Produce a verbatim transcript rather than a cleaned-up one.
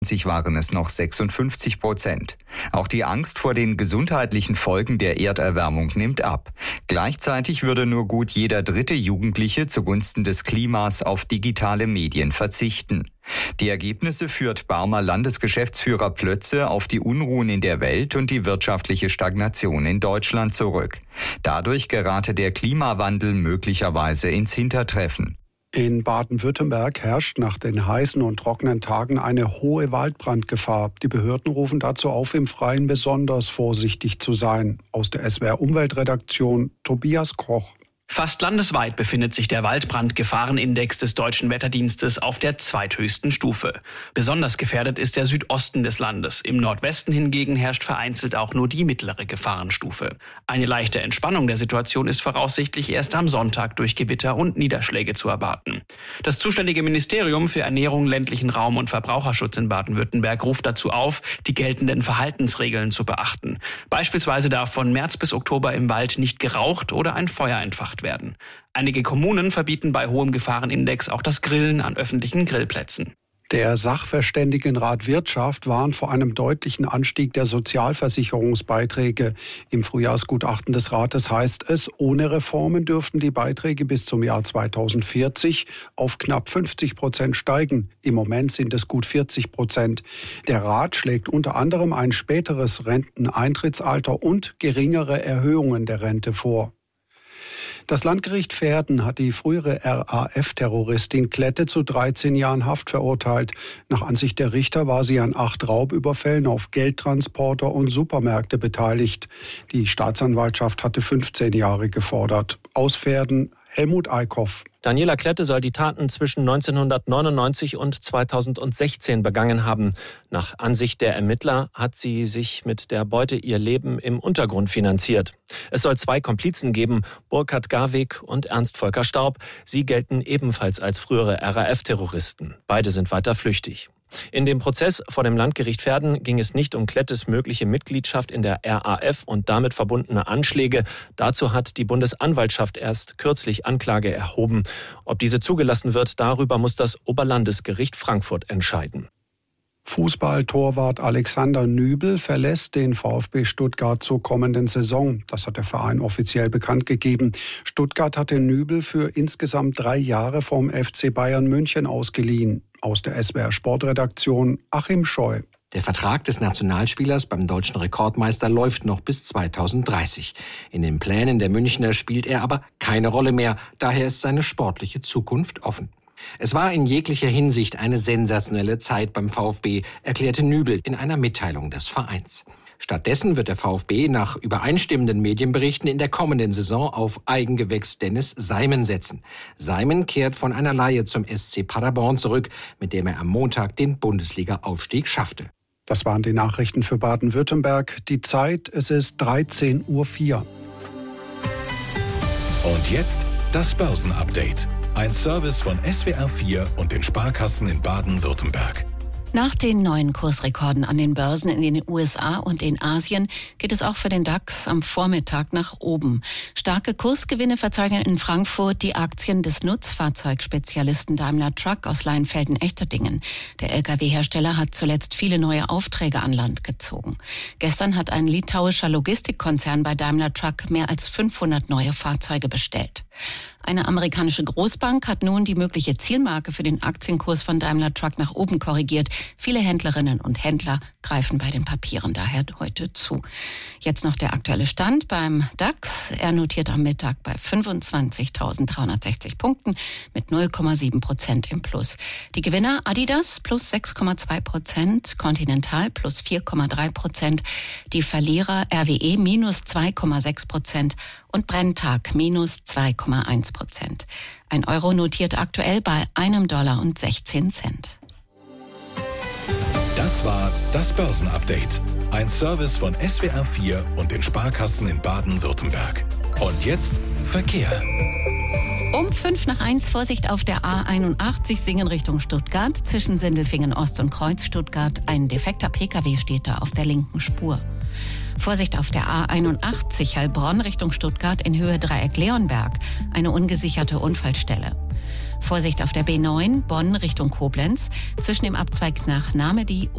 waren es noch sechsundfünfzig Prozent. Auch die Angst vor den gesundheitlichen Folgen der Erderwärmung nimmt ab. Gleichzeitig würde nur gut jeder dritte Jugendliche zugunsten des Klimas auf digitale Medien verzichten. Die Ergebnisse führt Barmer Landesgeschäftsführer Plötze auf die Unruhen in der Welt und die wirtschaftliche Stagnation in Deutschland zurück. Dadurch gerate der Klimawandel möglicherweise ins Hintertreffen. In Baden-Württemberg herrscht nach den heißen und trockenen Tagen eine hohe Waldbrandgefahr. Die Behörden rufen dazu auf, im Freien besonders vorsichtig zu sein. Aus der S W R-Umweltredaktion Tobias Koch. Fast landesweit befindet sich der Waldbrandgefahrenindex des Deutschen Wetterdienstes auf der zweithöchsten Stufe. Besonders gefährdet ist der Südosten des Landes. Im Nordwesten hingegen herrscht vereinzelt auch nur die mittlere Gefahrenstufe. Eine leichte Entspannung der Situation ist voraussichtlich erst am Sonntag durch Gewitter und Niederschläge zu erwarten. Das zuständige Ministerium für Ernährung, ländlichen Raum und Verbraucherschutz in Baden-Württemberg ruft dazu auf, die geltenden Verhaltensregeln zu beachten. Beispielsweise darf von März bis Oktober im Wald nicht geraucht oder ein Feuer entfacht werden. Einige Kommunen verbieten bei hohem Gefahrenindex auch das Grillen an öffentlichen Grillplätzen. Der Sachverständigenrat Wirtschaft warnt vor einem deutlichen Anstieg der Sozialversicherungsbeiträge. Im Frühjahrsgutachten des Rates heißt es, ohne Reformen dürften die Beiträge bis zum Jahr zweitausendvierzig auf knapp fünfzig Prozent steigen. Im Moment sind es gut vierzig Prozent. Der Rat schlägt unter anderem ein späteres Renteneintrittsalter und geringere Erhöhungen der Rente vor. Das Landgericht Verden hat die frühere R A F-Terroristin Klette zu dreizehn Jahren Haft verurteilt. Nach Ansicht der Richter war sie an acht Raubüberfällen auf Geldtransporter und Supermärkte beteiligt. Die Staatsanwaltschaft hatte fünfzehn Jahre gefordert. Aus Verden Helmut Eickhoff. Daniela Klette soll die Taten zwischen neunzehnhundertneunundneunzig und zweitausendsechzehn begangen haben. Nach Ansicht der Ermittler hat sie sich mit der Beute ihr Leben im Untergrund finanziert. Es soll zwei Komplizen geben, Burkhard Garweg und Ernst Volker Staub. Sie gelten ebenfalls als frühere R A F-Terroristen. Beide sind weiter flüchtig. In dem Prozess vor dem Landgericht Verden ging es nicht um Klettes mögliche Mitgliedschaft in der R A F und damit verbundene Anschläge. Dazu hat die Bundesanwaltschaft erst kürzlich Anklage erhoben. Ob diese zugelassen wird, darüber muss das Oberlandesgericht Frankfurt entscheiden. Fußballtorwart Alexander Nübel verlässt den VfB Stuttgart zur kommenden Saison. Das hat der Verein offiziell bekannt gegeben. Stuttgart hatte Nübel für insgesamt drei Jahre vom F C Bayern München ausgeliehen. Aus der S W R Sportredaktion Achim Scheu. Der Vertrag des Nationalspielers beim deutschen Rekordmeister läuft noch bis zweitausenddreißig. In den Plänen der Münchner spielt er aber keine Rolle mehr. Daher ist seine sportliche Zukunft offen. Es war in jeglicher Hinsicht eine sensationelle Zeit beim VfB, erklärte Nübel in einer Mitteilung des Vereins. Stattdessen wird der VfB nach übereinstimmenden Medienberichten in der kommenden Saison auf Eigengewächs Dennis Seimen setzen. Seimen kehrt von einer Leihe zum S C Paderborn zurück, mit dem er am Montag den Bundesliga-Aufstieg schaffte. Das waren die Nachrichten für Baden-Württemberg. Die Zeit, es ist dreizehn Uhr vier. Und jetzt das Börsenupdate. Ein Service von S W R vier und den Sparkassen in Baden-Württemberg. Nach den neuen Kursrekorden an den Börsen in den U S A und in Asien geht es auch für den DAX am Vormittag nach oben. Starke Kursgewinne verzeichnen in Frankfurt die Aktien des Nutzfahrzeugspezialisten Daimler Truck aus Leinfelden-Echterdingen. Der L K W-Hersteller hat zuletzt viele neue Aufträge an Land gezogen. Gestern hat ein litauischer Logistikkonzern bei Daimler Truck mehr als fünfhundert neue Fahrzeuge bestellt. Eine amerikanische Großbank hat nun die mögliche Zielmarke für den Aktienkurs von Daimler Truck nach oben korrigiert. Viele Händlerinnen und Händler greifen bei den Papieren daher heute zu. Jetzt noch der aktuelle Stand beim DAX. Er notiert am Mittag bei fünfundzwanzigtausenddreihundertsechzig Punkten mit null Komma sieben Prozent im Plus. Die Gewinner Adidas plus sechs Komma zwei Prozent, Continental plus vier Komma drei Prozent, die Verlierer R W E minus zwei Komma sechs Prozent und Brenntag minus zwei Komma eins Prozent. Ein Euro notiert aktuell bei einem Dollar und sechzehn Cent. Das war das Börsenupdate. Ein Service von S W R vier und den Sparkassen in Baden-Württemberg. Und jetzt Verkehr. Um fünf nach eins Vorsicht auf der A einundachtzig Singen Richtung Stuttgart. Zwischen Sindelfingen Ost und Kreuz Stuttgart. Ein defekter Pkw steht da auf der linken Spur. Vorsicht auf der A einundachtzig Heilbronn Richtung Stuttgart in Höhe Dreieck Leonberg. Eine ungesicherte Unfallstelle. Vorsicht auf der B neun Bonn Richtung Koblenz zwischen dem Abzweig nach Namedy